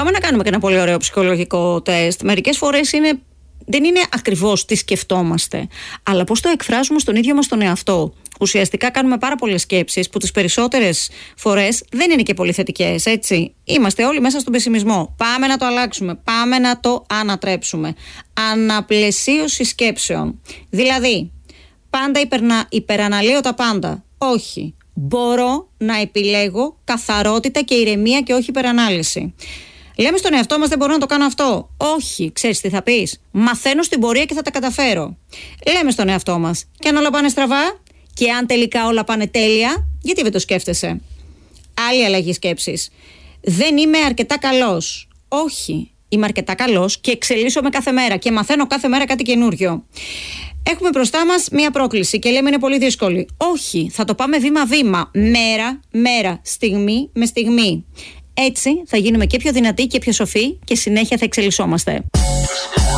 Πάμε να κάνουμε και ένα πολύ ωραίο ψυχολογικό τεστ. Μερικές φορές δεν είναι ακριβώς τι σκεφτόμαστε, αλλά πώς το εκφράζουμε στον ίδιο μας τον εαυτό. Ουσιαστικά κάνουμε πάρα πολλές σκέψεις που τις περισσότερες φορές δεν είναι και πολύ θετικές, έτσι. Είμαστε όλοι μέσα στον πεσημισμό. Πάμε να το αλλάξουμε, πάμε να το ανατρέψουμε. Αναπλαισίωση σκέψεων. Δηλαδή, πάντα υπεραναλύω τα πάντα. Όχι. Μπορώ να επιλέγω καθαρότητα και ηρεμία και όχι υπερανάλυση. Λέμε στον εαυτό μας, δεν μπορώ να το κάνω αυτό. Όχι, ξέρεις τι θα πεις? Μαθαίνω στην πορεία και θα τα καταφέρω. Λέμε στον εαυτό μας, και αν όλα πάνε στραβά, και αν τελικά όλα πάνε τέλεια, γιατί δεν το σκέφτεσαι? Άλλη αλλαγή σκέψης. Δεν είμαι αρκετά καλός. Όχι, είμαι αρκετά καλός και εξελίσσομαι κάθε μέρα και μαθαίνω κάθε μέρα κάτι καινούριο. Έχουμε μπροστά μας μία πρόκληση και λέμε είναι πολύ δύσκολη. Όχι, θα το πάμε βήμα-βήμα, μέρα, στιγμή με στιγμή. Έτσι θα γίνουμε και πιο δυνατοί και πιο σοφοί και συνέχεια θα εξελισσόμαστε.